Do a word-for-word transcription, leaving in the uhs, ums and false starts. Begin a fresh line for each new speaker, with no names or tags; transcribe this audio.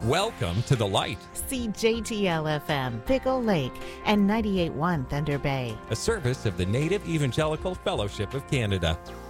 Welcome to the light,
C J T L F M, Pickle Lake, and ninety-eight point one Thunder Bay.
a service of the Native Evangelical Fellowship of Canada.